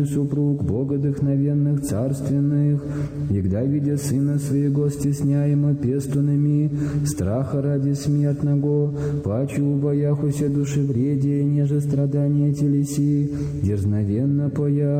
супруг богодохновенных царственных, егда видя сына своего стесняемо пестунами, страха ради смертного, пачу убояхуся душевредия, неже страдания телеси, дерзновенно поя